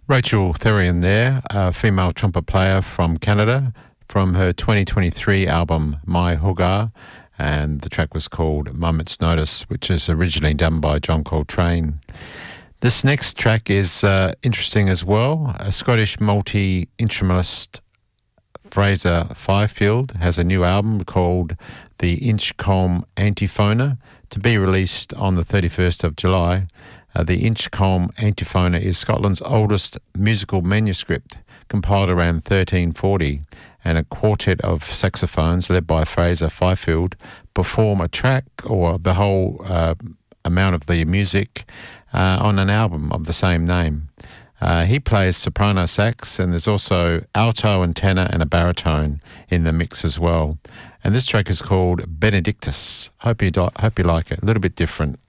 Rachel Therian there, a female trumpet player from Canada, from her 2023 album My Hugar, and the track was called Moment's Notice, which is originally done by John Coltrane. This next track is interesting as well. A Scottish multi-instrumentalist, Fraser Fifield, has a new album called The Inchcolm Antiphona to be released on the 31st of July. The Inchcolm Antiphona is Scotland's oldest musical manuscript, compiled around 1340, and a quartet of saxophones led by Fraser Fifield perform a track or the whole amount of the music on an album of the same name. He plays soprano sax, and there's also alto and tenor and a baritone in the mix as well. And this track is called Benedictus. Hope you like it. A little bit different.